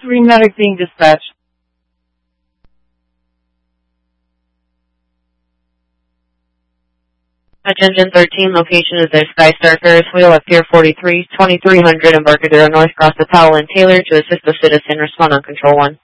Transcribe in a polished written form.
3 medic being dispatched. Attention 13, location is their Skystar Ferris wheel at Pier 43, 2300 Embarcadero North. Cross the Powell and Taylor to assist the citizen. Respond on Control 1.